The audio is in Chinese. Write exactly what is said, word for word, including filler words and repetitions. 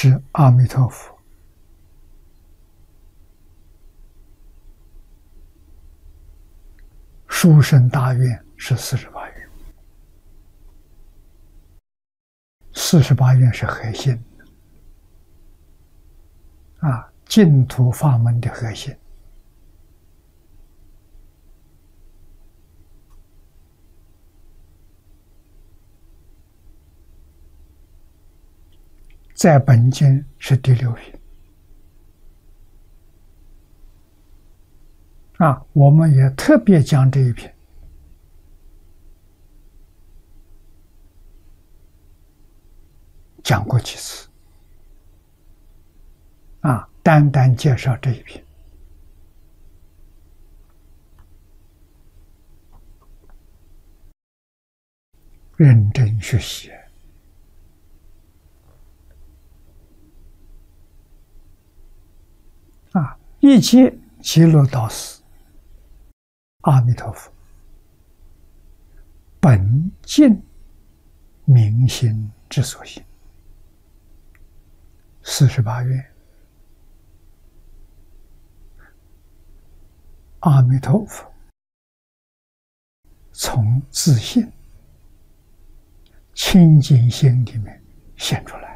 是阿弥陀佛。殊胜大愿是四十八愿，四十八愿是核心啊，净土法门的核心。在本经是第六品啊，我们也特别讲这一品，讲过几次啊，单单介绍这一品。认真学习啊，一切极乐导师阿弥陀佛本净明心之所行，四十八愿阿弥陀佛从自信清净心里面现出来。